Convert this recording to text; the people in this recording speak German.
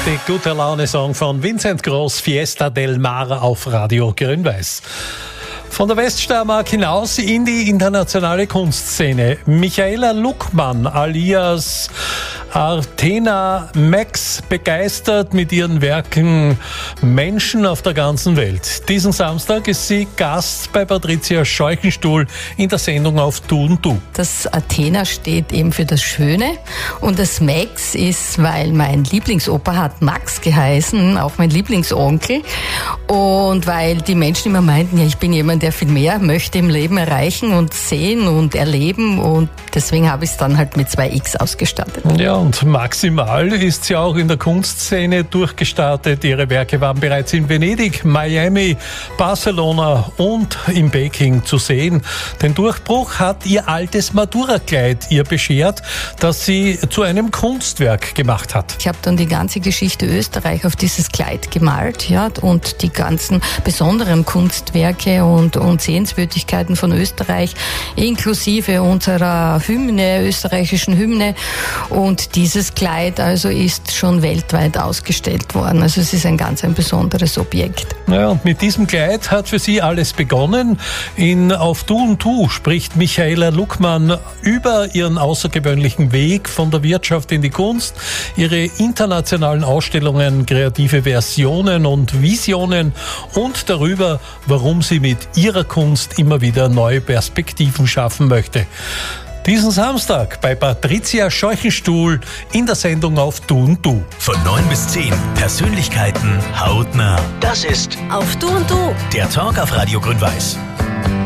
Die gute Laune-Song von Vincent Gross, Fiesta del Mar auf Radio Grün-Weiß. Von der Weststeiermark hinaus in die internationale Kunstszene. Michaela Luckmann alias Artena Max begeistert mit ihren Werken Menschen auf der ganzen Welt. Diesen Samstag ist sie Gast bei Patricia Scheuchenstuhl in der Sendung auf Du und Du. Das Athena steht eben für das Schöne und das Max ist, weil mein Lieblingsopa hat Max geheißen, auch mein Lieblingsonkel, und weil die Menschen immer meinten, ja, ich bin jemand, der viel mehr möchte im Leben erreichen und sehen und erleben, und deswegen habe ich es dann halt mit 2X ausgestattet. Ja, und maximal ist sie auch in der Kunstszene durchgestartet. Ihre Werke waren bereits in Venedig, Miami, Barcelona und in Peking zu sehen. Den Durchbruch hat ihr altes Matura-Kleid ihr beschert, das sie zu einem Kunstwerk gemacht hat. Ich habe dann die ganze Geschichte Österreich auf dieses Kleid gemalt, ja, und die ganzen besonderen Kunstwerke und Sehenswürdigkeiten von Österreich, inklusive unserer Hymne, österreichischen Hymne. Und dieses Kleid also ist schon weltweit ausgestellt worden. Also es ist ein besonderes Objekt. Ja, und mit diesem Kleid hat für sie alles begonnen. Auf Du und Du spricht Michaela Luckmann über ihren außergewöhnlichen Weg von der Wirtschaft in die Kunst, ihre internationalen Ausstellungen, kreative Versionen und Visionen und darüber, warum sie mit ihrer Kunst immer wieder neue Perspektiven schaffen möchte. Diesen Samstag bei Patricia Scheuchenstuhl in der Sendung auf Du und Du. Von 9 bis 10 Persönlichkeiten hautnah. Das ist Auf Du und Du. der Talk auf Radio Grün-Weiß.